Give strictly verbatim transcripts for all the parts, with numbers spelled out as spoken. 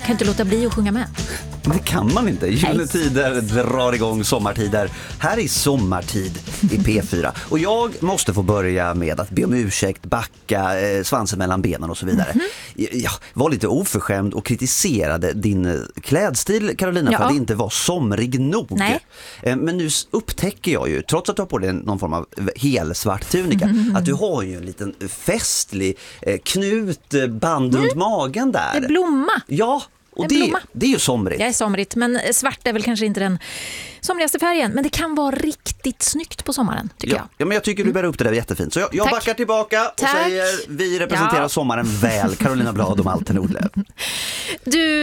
kan inte låta bli att sjunga med. Det kan man inte. Juletider drar igång sommartider. Här är sommartid i P fyra. Och jag måste få börja med att be om ursäkt, backa, eh, svansen mellan benen och så vidare. Mm-hmm. Jag var lite oförskämd och kritiserade din klädstil, Carolina, ja. för att det inte var somrig nog. Nej. Eh, men nu upptäcker jag ju, trots att du har på dig någon form av hel svart tunika, mm-hmm. att du har ju en liten festlig eh, knutband mm. runt magen där. Det är blomma. Ja. Och det, det är ju somrigt. Jag är somrigt, men svart är väl kanske inte den somrigaste färgen. Men det kan vara riktigt snyggt på sommaren, tycker ja. jag. Ja, men jag tycker du bär upp det där jättefint. Så jag, jag backar tillbaka och Tack. säger vi representerar ja. sommaren väl. Carolina Blad och Malte Nordlöf. Du,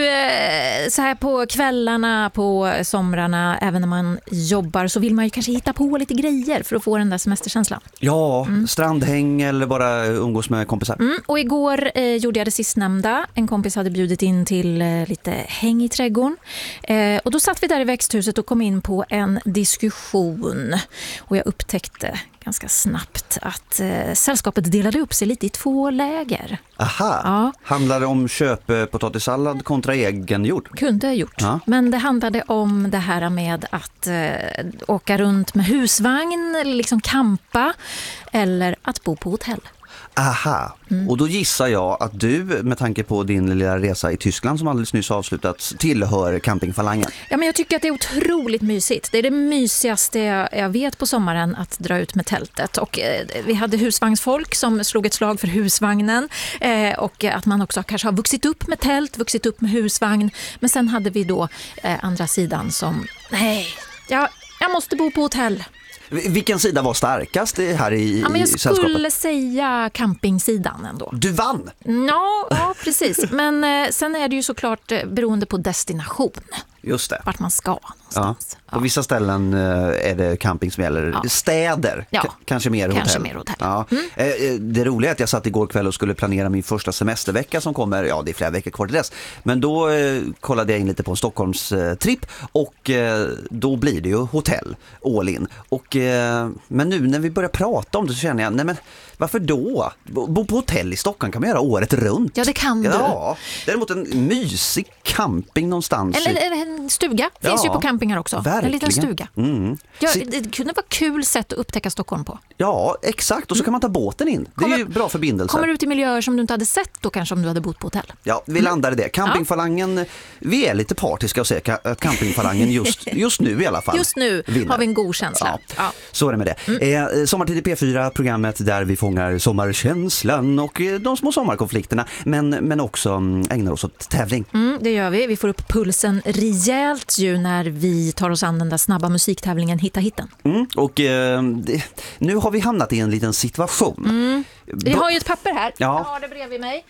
så här på kvällarna, på somrarna, även när man jobbar, så vill man ju kanske hitta på lite grejer för att få den där semesterkänslan. Ja, mm. strandhäng eller bara umgås med kompisar. Mm. Och igår eh, gjorde jag det sistnämnda. En kompis hade bjudit in till eh, lite häng i trädgården. Eh, och då satt vi där i växthuset och kom in på en diskussion. Och jag upptäckte ganska snabbt att eh, sällskapet delade upp sig lite i två läger. Aha, ja. Handlar det om köppotatissallad kontra egenjord? Kunde ha gjort, ja. Men det handlade om det här med att eh, åka runt med husvagn, eller liksom campa, eller att bo på hotell. Aha, mm. och då gissar jag att du, med tanke på din lilla resa i Tyskland som alldeles nyss avslutats, tillhör campingfalangen. Ja, men jag tycker att det är otroligt mysigt. Det är det mysigaste jag, jag vet på sommaren, att dra ut med tältet. Och eh, vi hade husvagnsfolk som slog ett slag för husvagnen. Eh, och att man också kanske har vuxit upp med tält, vuxit upp med husvagn. Men sen hade vi då eh, andra sidan som, nej, jag, jag måste bo på hotell. Vilken sida var starkast här i, ja, men jag i sällskapet? Jag skulle säga campingsidan ändå. Du vann! Ja, ja precis. Men eh, sen är det ju såklart eh, beroende på destination. Just det. Vart man ska någonstans. Ja. På vissa ställen eh, är det camping som gäller. Ja. Städer, ja. K- kanske mer kanske hotell. Mer hotell. Ja. Mm. Eh, det roliga är att jag satt igår kväll och skulle planera min första semestervecka som kommer, ja det är flera veckor kvar till dess. Men då eh, kollade jag in lite på en Stockholms eh, tripp och eh, då blir det ju hotell, all in. Och, eh, men nu när vi börjar prata om det så känner jag, nej men varför då? Bo på hotell i Stockholm kan man göra året runt. Ja, det kan du. Ja, däremot en mysig camping någonstans. Eller, eller en stuga. Finns ja, ju på campingar också. Verkligen. En liten stuga. Mm. Ja, det kunde vara kul sätt att upptäcka Stockholm på. Ja, exakt. Och så kan man ta båten in. Det är kommer, ju bra förbindelser. Kommer ut i miljöer som du inte hade sett då kanske om du hade bott på hotell. Ja, vi landar i det. Campingfalangen, vi är lite partiska och säga att campingfalangen just, just nu i alla fall Just nu vinner. Har vi en god känsla. Ja, ja. Så är det med det. Mm. Eh, Sommartid i P fyra, programmet där vi fångar sommarkänslan och eh, de små sommarkonflikterna, men, men också mm, ägnar oss åt tävling. Mm, det gör vi. Vi får upp pulsen rejält ju när vi tar oss an den där snabba musiktävlingen Hitta hitten. Mm, och eh, det, nu har vi hamnat i en liten situation. Mm. Vi har ju ett papper här. Ja. Jag har det bredvid mig.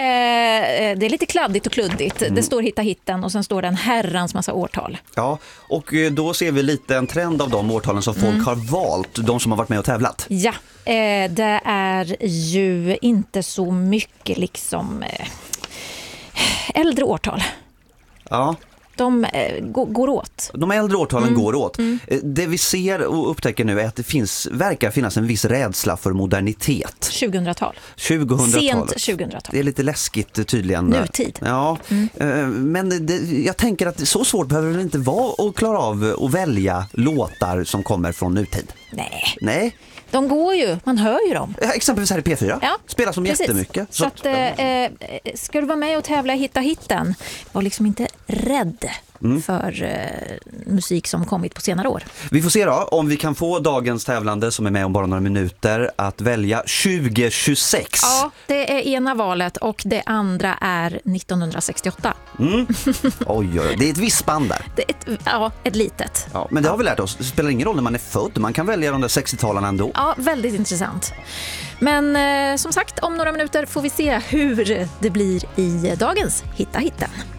Eh, det är lite kladdigt och kluddigt. Mm. Det står Hitta hitten och sen står det en herrans massa årtal. Ja, och då ser vi lite en trend av de årtalen som folk mm. har valt, de som har varit med och tävlat. Ja, eh, det är ju inte så mycket liksom eh, äldre årtal. Ja. De eh, går, går åt. De äldre årtalen mm. går åt. Mm. Det vi ser och upptäcker nu är att det finns, verkar finnas en viss rädsla för modernitet. tjugohundratal. tjugohundratalet. Sent tjugohundratal. Det är lite läskigt tydligen. Nutid. Ja, mm. men det, jag tänker att så svårt behöver det inte vara att klara av att välja låtar som kommer från nutid. Nej. Nej. De går ju, man hör ju dem. Ja, exempelvis här i P fyra. Ja, spelar som precis. Jättemycket. Så, så att, eh, ska du vara med och tävla i Hitta hitten, var liksom inte rädd mm. för eh, musik som kommit på senare år. Vi får se då om vi kan få dagens tävlande som är med om bara några minuter att välja tjugo tjugosex. Ja, det är ena valet och det andra är nittonhundrasextioåtta. Mm. Oj, oj, det är ett visst spann där. Det är ett, ja, ett litet. Ja, men det har vi lärt oss. Det spelar ingen roll när man är född. Man kan välja de där sextiotalarna ändå. Ja, väldigt intressant. Men eh, som sagt, om några minuter får vi se hur det blir i dagens Hitta hitten.